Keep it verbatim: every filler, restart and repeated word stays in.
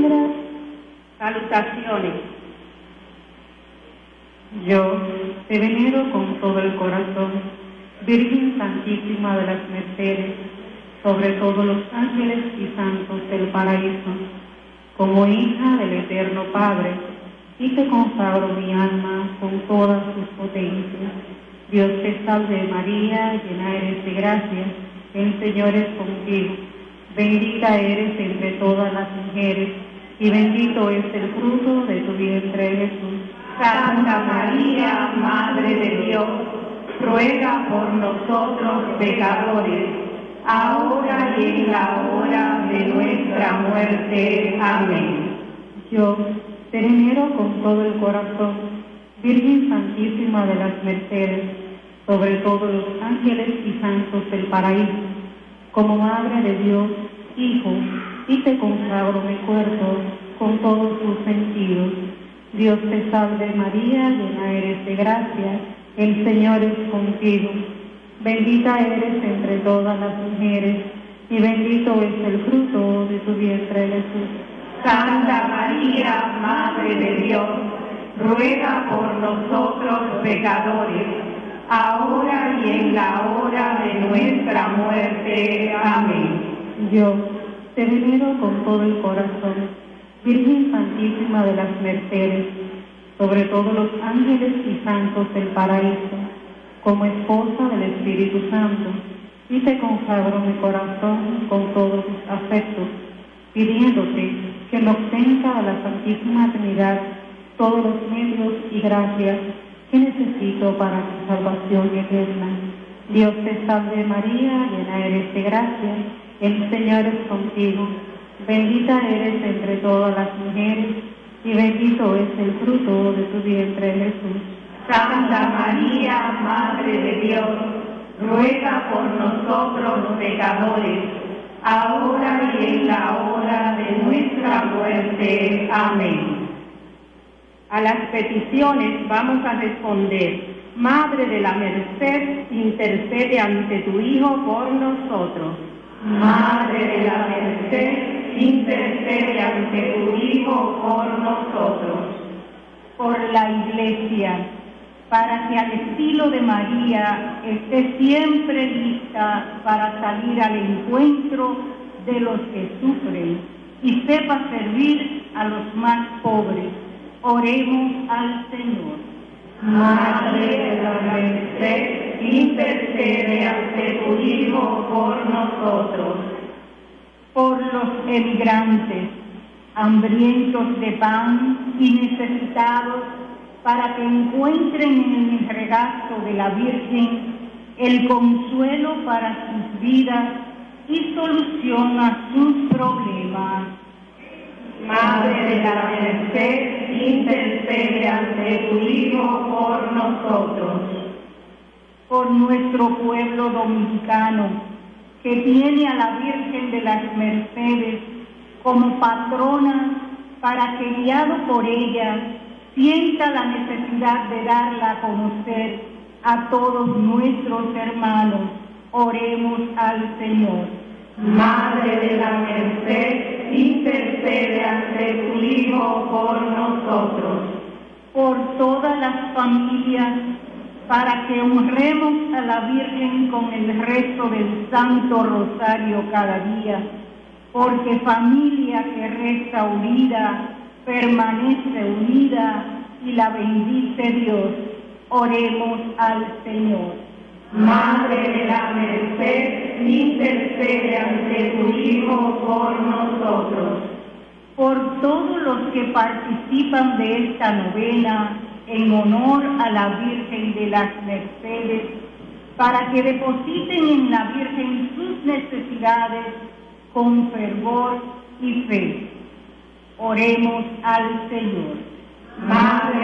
Gracias. Salutaciones. Yo te venero con todo el corazón, Virgen Santísima de las Mercedes, sobre todos los ángeles y santos del paraíso, como hija del Eterno Padre, y te consagro mi alma con todas sus potencias. Dios te salve María, llena eres de gracia, el Señor es contigo. Bendita eres entre todas las mujeres, y bendito es el fruto de tu vientre Jesús. Santa María, Madre de Dios, ruega por nosotros pecadores, ahora y en la hora de nuestra muerte. Amén. Yo te venero con todo el corazón, Virgen Santísima de las Mercedes, sobre todos los ángeles y santos del paraíso, como Madre de Dios, Hijo, y te consagro mi cuerpo con todos sus sentidos. Dios te salve María, llena eres de gracia, el Señor es contigo. Bendita eres entre todas las mujeres, y bendito es el fruto de tu vientre Jesús. Santa María, Madre de Dios, ruega por nosotros pecadores, ahora y en la hora de nuestra muerte. Amén. Yo te venero con todo el corazón, Virgen Santísima de las Mercedes, sobre todos los ángeles y santos del paraíso, como esposa del Espíritu Santo, y te consagro mi corazón con todos sus afectos, pidiéndote que me obtenga a la Santísima Trinidad todos los medios y gracias que necesito para tu salvación eterna. Dios te salve María, llena eres de gracia, el Señor es contigo. Bendita eres entre todas las mujeres, y bendito es el fruto de tu vientre Jesús. Santa María, Madre de Dios, ruega por nosotros pecadores, ahora y en la hora de nuestra muerte. Amén. A las peticiones vamos a responder: Madre de la Merced, intercede ante tu Hijo por nosotros. Madre de la Merced, intercede ante tu Hijo por nosotros. Por la Iglesia, para que al estilo de María esté siempre lista para salir al encuentro de los que sufren y sepa servir a los más pobres. Oremos al Señor. Madre de la Merced, intercede ante tu Hijo por nosotros. Por los emigrantes, hambrientos de pan y necesitados, para que encuentren en el regazo de la Virgen el consuelo para sus vidas y solución a sus problemas. Madre de la Merced, intercede ante tu Hijo por nosotros. Por nuestro pueblo dominicano, que tiene a la Virgen de las Mercedes como patrona, para que, guiado por ella, sienta la necesidad de darla a conocer a todos nuestros hermanos. Oremos al Señor. Madre de la Merced, intercede ante tu Hijo por nosotros. Por todas las familias, para que honremos a la Virgen con el rezo del Santo Rosario cada día, porque familia que reza unida, permanece unida y la bendice Dios. Oremos al Señor. Madre de la Merced, intercede ante tu Hijo por nosotros. Por todos los que participan de esta novena en honor a la Virgen de las Mercedes, para que depositen en la Virgen sus necesidades con fervor y fe. Oremos al Señor. Madre